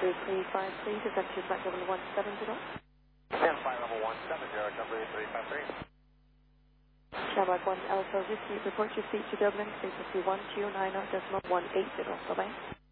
353, executive flight level 170. Yeah, flight level 170, W353. Shamrock 1 Alpha Whiskey, report your seat to Dublin, frequency 1290.180. Bye-bye.